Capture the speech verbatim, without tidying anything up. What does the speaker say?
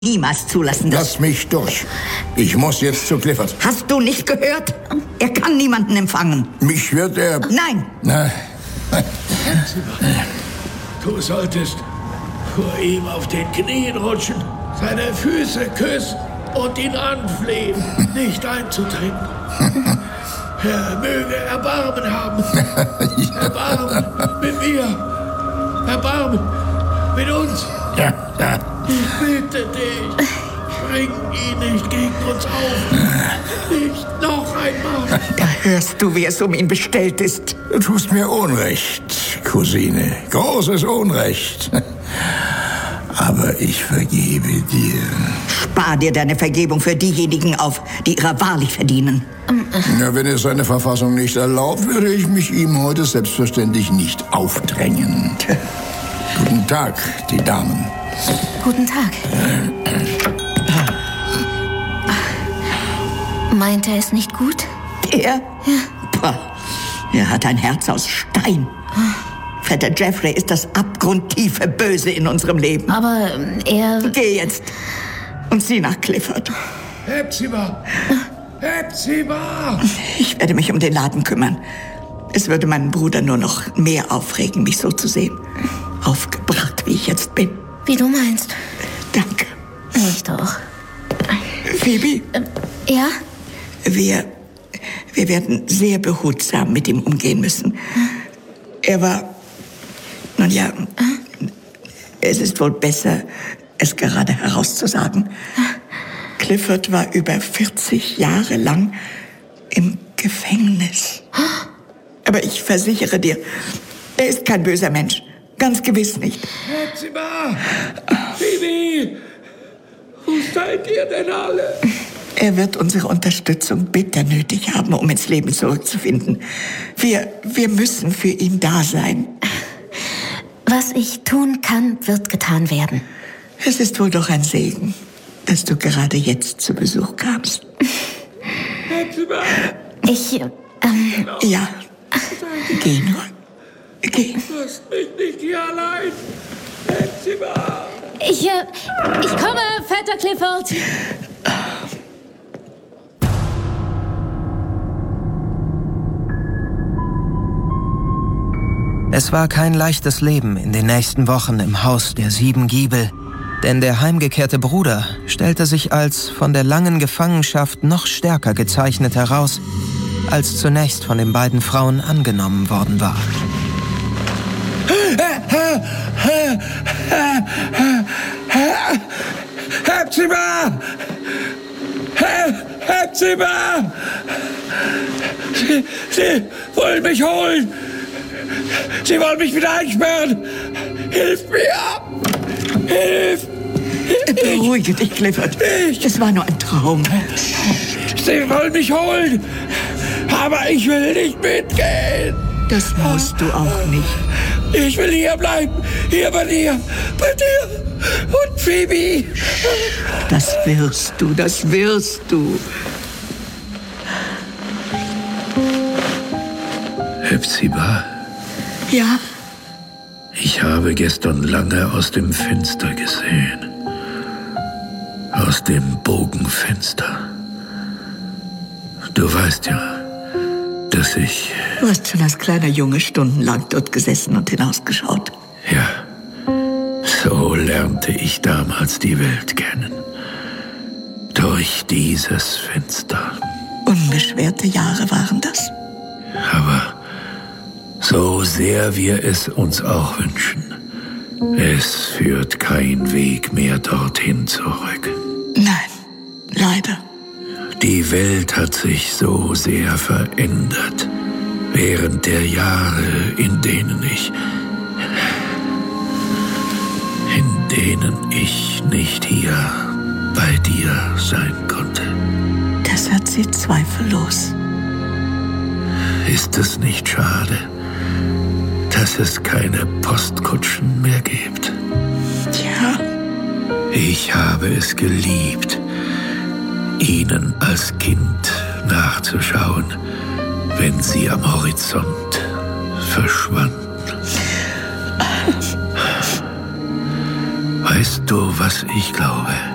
niemals zulassen. Lass mich durch. Ich muss jetzt zu Clifford. Hast du nicht gehört? Er kann niemanden empfangen. Mich wird er... Nein. Na. Du solltest vor ihm auf den Knien rutschen, seine Füße küssen und ihn anflehen, nicht einzutreten. Er möge Erbarmen haben. Erbarmen mit mir. Erbarmen mit uns. Ja, ja. Ich bitte dich, bring ihn nicht gegen uns auf. Nicht noch einmal. Da hörst du, wie es um ihn bestellt ist. Du tust mir Unrecht, Cousine. Großes Unrecht. Aber ich vergebe dir. Spar dir deine Vergebung für diejenigen auf, die ihrer wahrlich verdienen. Ja, wenn es seine Verfassung nicht erlaubt, würde ich mich ihm heute selbstverständlich nicht aufdrängen. Guten Tag, die Damen. Guten Tag. Meint er es nicht gut? Er? Ja. Pah, er hat ein Herz aus Stein. Vetter Jeffrey ist das abgrundtiefe Böse in unserem Leben. Aber er... Geh jetzt und sieh nach Clifford. Hepzibah! Hepzibah! Ich werde mich um den Laden kümmern. Es würde meinen Bruder nur noch mehr aufregen, mich so zu sehen. Aufgebracht, wie ich jetzt bin. Wie du meinst. Danke. Ich doch. Phoebe? Ähm, ja? Wir, wir werden sehr behutsam mit ihm umgehen müssen. Er war... Nun ja, es ist wohl besser, es gerade herauszusagen. Clifford war über vierzig Jahre lang im Gefängnis. Aber ich versichere dir, er ist kein böser Mensch. Ganz gewiss nicht. Hepzibah! Phoebe! Wo seid ihr denn alle? Er wird unsere Unterstützung bitter nötig haben, um ins Leben zurückzufinden. Wir, wir müssen für ihn da sein. Was ich tun kann, wird getan werden. Es ist wohl doch ein Segen, dass du gerade jetzt zu Besuch kamst. Hepzibah! Ich, ähm... Ja, geh nur. Geh. Lass mich nicht hier allein. Hepzibah! Ich, äh, ich komme, Vetter Clifford. Es war kein leichtes Leben in den nächsten Wochen im Haus der sieben Giebel, denn der heimgekehrte Bruder stellte sich als von der langen Gefangenschaft noch stärker gezeichnet heraus, als zunächst von den beiden Frauen angenommen worden war. Hepzibah! Hepzibah! Sie, Sie wollen mich holen! Sie wollen mich wieder einsperren! Hilf mir! Hilf! Beruhige dich, Clifford. Ich. Es war nur ein Traum. Sie wollen mich holen! Aber ich will nicht mitgehen! Das musst du auch nicht. Ich will hier bleiben! Hier bei dir! Bei dir! Und Phoebe! Das wirst du, das wirst du. Hepzibah, Ja? ich habe gestern lange aus dem Fenster gesehen. Aus dem Bogenfenster. Du weißt ja, dass ich... Du hast schon als kleiner Junge stundenlang dort gesessen und hinausgeschaut. Ja, so lernte ich damals die Welt kennen. Durch dieses Fenster. Unbeschwerte Jahre waren das. Aber so sehr wir es uns auch wünschen, es führt kein Weg mehr dorthin zurück. Nein, leider. Die Welt hat sich so sehr verändert während der Jahre, in denen ich... in denen ich nicht hier bei dir sein konnte. Das hat sie zweifellos. Ist es nicht schade, dass es keine Postkutschen mehr gibt? Tja. Ich habe es geliebt, ihnen als Kind nachzuschauen, wenn sie am Horizont verschwanden. Weißt du, was ich glaube?